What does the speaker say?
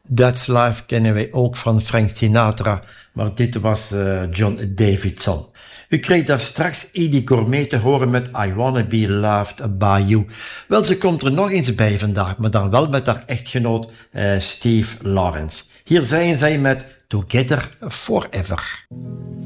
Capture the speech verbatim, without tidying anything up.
That's Life kennen wij ook van Frank Sinatra, maar dit was uh, John Davidson. U kreeg daar straks Edie Gourmet te horen met I Wanna Be Loved By You. Wel, ze komt er nog eens bij vandaag, maar dan wel met haar echtgenoot uh, Steve Lawrence. Hier zijn zij met Together Forever.